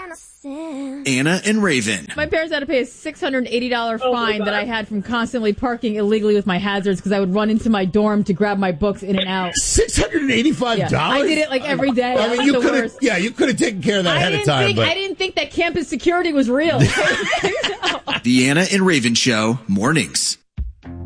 Anna and Raven. My parents had to pay a $680 fine that I had from constantly parking illegally with my hazards because I would run into my dorm to grab my books in and out. $685? Yeah. I did it like every day. I mean, you could have taken care of that ahead of time. I didn't think that campus security was real. The Anna and Raven Show, mornings.